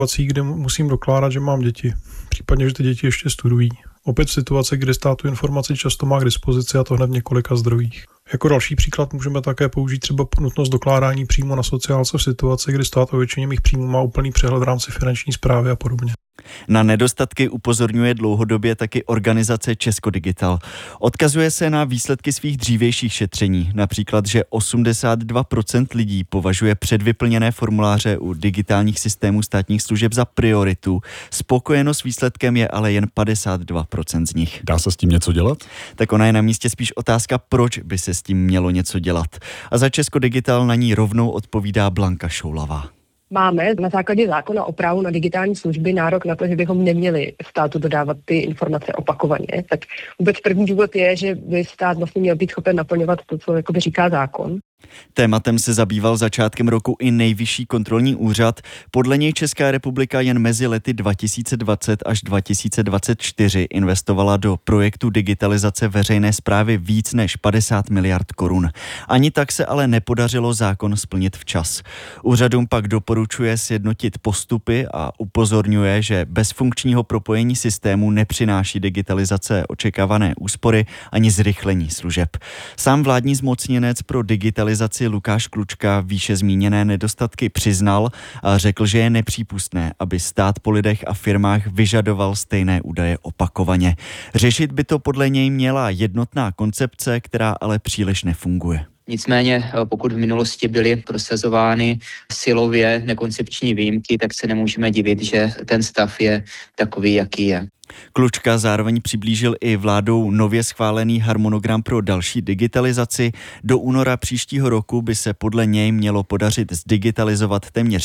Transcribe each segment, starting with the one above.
kdy musím dokládat, že mám děti, případně, že ty děti ještě studují. Opět v situaci, kdy stát tu informaci často má k dispozici a to hned v několika zdrojích. Jako další příklad můžeme také použít třeba nutnost dokládání příjmu na sociálce v situaci, kdy stát o většině mých příjmů má úplný přehled v rámci finanční správy a podobně. Na nedostatky upozorňuje dlouhodobě taky organizace Česko Digital. Odkazuje se na výsledky svých dřívějších šetření, například, že 82% lidí považuje předvyplněné formuláře u digitálních systémů státních služeb za prioritu. Spokojenost s výsledkem je ale jen 52% z nich. Dá se s tím něco dělat? Tak ona je na místě spíš otázka, proč by se s tím mělo něco dělat. A za Česko Digital na ní rovnou odpovídá Blanka Šoulavá. Máme na základě zákona o právu na digitální služby nárok na to, že bychom neměli státu dodávat ty informace opakovaně. Tak vůbec první důvod je, že by stát vlastně měl být schopen naplňovat to, co jakoby říká zákon. Tématem se zabýval začátkem roku i Nejvyšší kontrolní úřad. Podle něj Česká republika jen mezi lety 2020 až 2024 investovala do projektu digitalizace veřejné správy víc než 50 miliard korun. Ani tak se ale nepodařilo zákon splnit včas. Úřadům pak doporučuje sjednotit postupy a upozorňuje, že bez funkčního propojení systému nepřináší digitalizace očekávané úspory ani zrychlení služeb. Sám vládní zmocněnec pro digitalizaci Lukáš Klučka výše zmíněné nedostatky přiznal a řekl, že je nepřípustné, aby stát po lidech a firmách vyžadoval stejné údaje opakovaně. Řešit by to podle něj měla jednotná koncepce, která ale příliš nefunguje. Nicméně, pokud v minulosti byly prosazovány silově nekoncepční výjimky, tak se nemůžeme divit, že ten stav je takový, jaký je. Klučka zároveň přiblížil i vládou nově schválený harmonogram pro další digitalizaci. Do února příštího roku by se podle něj mělo podařit zdigitalizovat téměř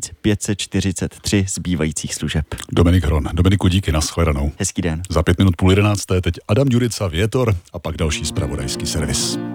1543 zbývajících služeb. Dominik Hron. Dominiku, díky, nashledanou. Hezký den. Za 5 minut 10:30 teď Adam Ďurica, Větor a pak další zpravodajský servis.